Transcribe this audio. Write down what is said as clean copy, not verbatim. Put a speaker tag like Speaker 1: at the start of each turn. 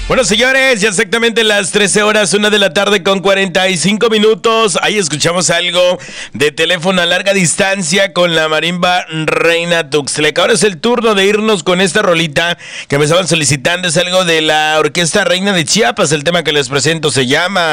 Speaker 1: Bueno, señores, ya exactamente las 13 horas, 1 de la tarde con 45 minutos. Ahí escuchamos algo de Teléfono a Larga Distancia con la marimba Reina Tuxtleca. Ahora es el turno de irnos con esta rolita que me estaban solicitando. Es algo de la Orquesta Reina de Chiapas. El tema que les presento se llama